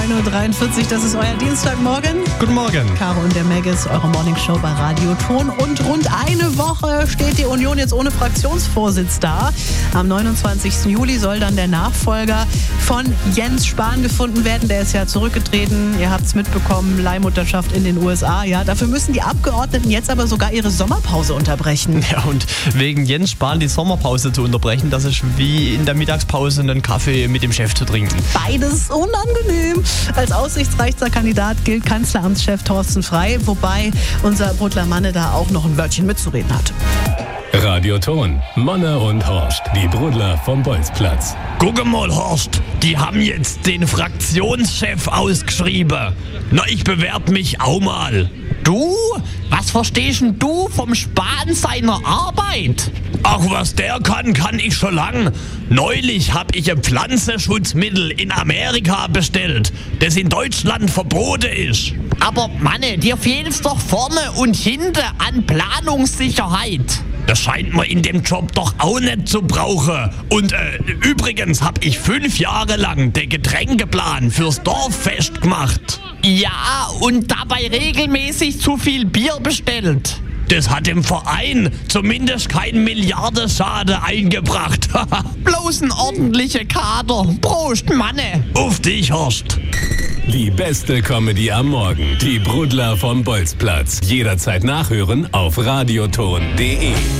1:43 Uhr, das ist euer Dienstagmorgen. Guten Morgen. Caro und der Maggis, eure Morningshow bei Radio Ton. Und rund eine Woche steht die Union jetzt ohne Fraktionsvorsitz da. Am 29. Juli soll dann der Nachfolger von Jens Spahn gefunden werden. Der ist ja zurückgetreten. Ihr habt es mitbekommen, Leihmutterschaft in den USA. Ja, dafür müssen die Abgeordneten jetzt aber sogar ihre Sommerpause unterbrechen. Ja, und wegen Jens Spahn die Sommerpause zu unterbrechen, das ist wie in der Mittagspause einen Kaffee mit dem Chef zu trinken. Beides unangenehm. Als aussichtsreichster Kandidat gilt Kanzleramtschef Thorsten Frey, wobei unser Brudler Manne da auch noch ein Wörtchen mitzureden hat. Radio Ton, Manne und Horst, die Brudler vom Bolzplatz. Guck mal, Horst, die haben jetzt den Fraktionschef ausgeschrieben. Na, ich bewerb mich auch mal. Du? Was verstehst denn du vom Spahn seiner Arbeit? Ach, was der kann ich schon lang. Neulich hab ich ein Pflanzenschutzmittel in Amerika bestellt, das in Deutschland verboten ist. Aber Manne, dir fehlt's doch vorne und hinten an Planungssicherheit. Das scheint man in dem Job doch auch nicht zu brauchen. Und übrigens hab ich 5 Jahre lang den Getränkeplan fürs Dorffest gemacht. Ja, und dabei regelmäßig zu viel Bier bestellt. Das hat dem Verein zumindest keinen Milliardenschaden eingebracht. Bloß ein ordentlicher Kader. Prost, Manne. Auf dich, Horst. Die beste Comedy am Morgen, die Brudler vom Bolzplatz. Jederzeit nachhören auf radioton.de.